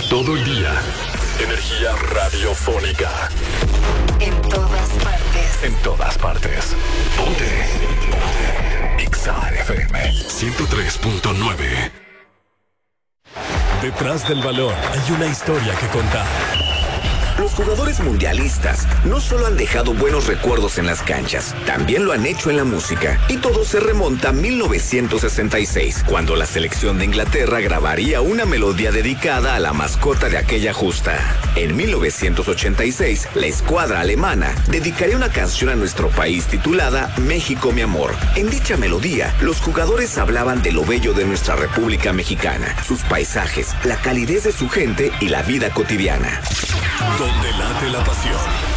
Todo el día. Energía radiofónica. En todas partes. En todas partes. Ponte. Exa FM 103.9. Detrás del balón hay una historia que contar. Los jugadores mundialistas no solo han dejado buenos recuerdos en las canchas, también lo han hecho en la música. Y todo se remonta a 1966, cuando la selección de Inglaterra grabaría una melodía dedicada a la mascota de aquella justa. En 1986, la escuadra alemana dedicaría una canción a nuestro país titulada México, mi amor. En dicha melodía, los jugadores hablaban de lo bello de nuestra República Mexicana, sus paisajes, la calidez de su gente y la vida cotidiana. Donde late la pasión.